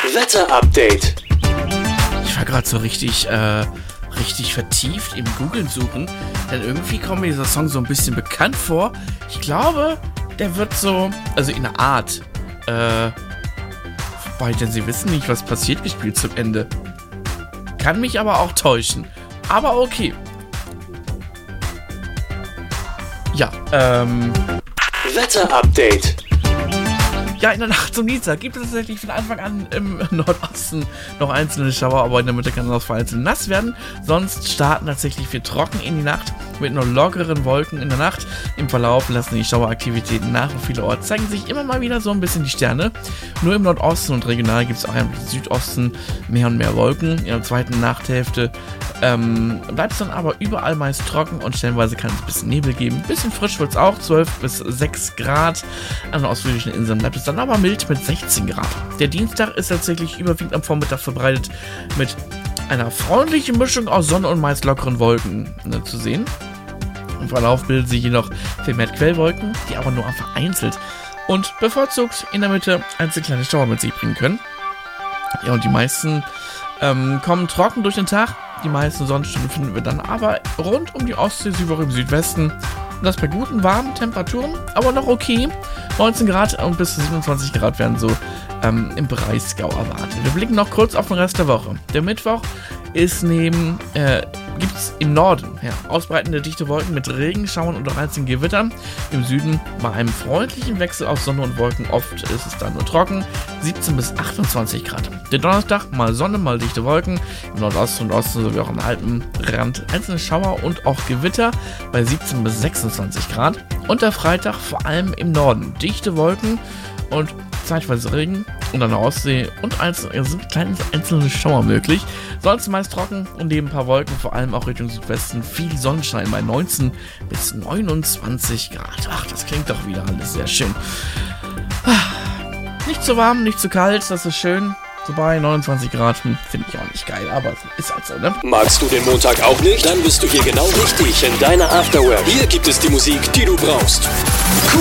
Wetter-Update. Ich war gerade so richtig vertieft im Googlen suchen, denn irgendwie kommt mir dieser Song so ein bisschen bekannt vor. Ich glaube, der wird so, also in einer Art, wobei, denn sie wissen nicht, was passiert, gespielt zum Ende. Kann mich aber auch täuschen. Aber okay. Ja, Wetter-Update. Ja, in der Nacht zum Dienstag gibt es tatsächlich von Anfang an im Nordosten noch einzelne Schauer, aber in der Mitte kann es auch vereinzelt nass werden. Sonst starten tatsächlich wir trocken in die Nacht mit nur lockeren Wolken in der Nacht. Im Verlauf lassen die Schaueraktivitäten nach und vielerorts zeigen sich immer mal wieder so ein bisschen die Sterne. Nur im Nordosten und regional gibt es auch im Südosten mehr und mehr Wolken. In der zweiten Nachthälfte bleibt es dann aber überall meist trocken und stellenweise kann es ein bisschen Nebel geben. Ein bisschen frisch wird es auch, 12 bis 6 Grad. An den ausführlichen Inseln bleibt es dann aber mild mit 16 Grad. Der Dienstag ist tatsächlich überwiegend am Vormittag verbreitet mit einer freundlichen Mischung aus Sonne und meist lockeren Wolken zu sehen. Im Verlauf bilden sich jedoch vermehrt Quellwolken, die aber nur vereinzelt und bevorzugt in der Mitte einzelne kleine Schauer mit sich bringen können. Ja, und die meisten kommen trocken durch den Tag. Die meisten Sonnenstunden finden wir dann aber rund um die Ostsee, sowie im Südwesten. Und das bei guten, warmen Temperaturen, aber noch okay. 19 Grad und bis zu 27 Grad werden so im Breisgau erwartet. Wir blicken noch kurz auf den Rest der Woche. Der Mittwoch ist gibt es im Norden ausbreitende dichte Wolken mit Regenschauern und auch einzelnen Gewittern. Im Süden bei einem freundlichen Wechsel aus Sonne und Wolken, oft ist es dann nur trocken, 17 bis 28 Grad. Der Donnerstag mal Sonne, mal dichte Wolken, im Nordosten und Osten sowie auch am Alpenrand einzelne Schauer und auch Gewitter bei 17 bis 26 Grad. Und der Freitag vor allem im Norden dichte Wolken und zeitweise Regen und an der Ostsee und sind kleine einzelne Schauer möglich. Sonst meist trocken und neben ein paar Wolken, vor allem auch Richtung Südwesten, viel Sonnenschein bei 19 bis 29 Grad. Ach, das klingt doch wieder alles sehr schön. Nicht zu warm, nicht zu kalt, das ist schön. So bei 29 Grad finde ich auch nicht geil, aber ist halt so, ne? Magst du den Montag auch nicht? Dann bist du hier genau richtig in deiner Afterwork. Hier gibt es die Musik, die du brauchst.